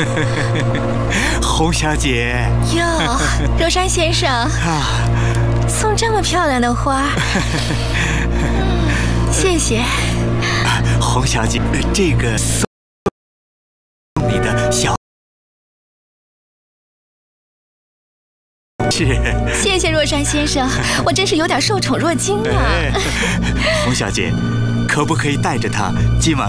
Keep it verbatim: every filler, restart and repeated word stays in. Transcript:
洪小姐。 哟，若山先生啊，送这么漂亮的花，嗯、谢谢。 啊，洪小姐，这个送你的小是。 谢谢若山先生，我真是有点受宠若惊啊。 洪小姐，可不可以带着它今晚